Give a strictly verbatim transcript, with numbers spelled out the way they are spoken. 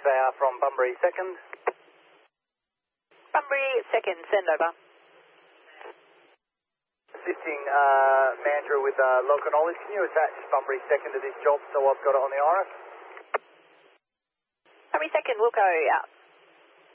they are from Bunbury second. Bunbury second, send over. Assisting uh, Mandurah with uh, local knowledge. Can you attach Bunbury second to this job so I've got it on the I R S? Bunbury second, we'll go out.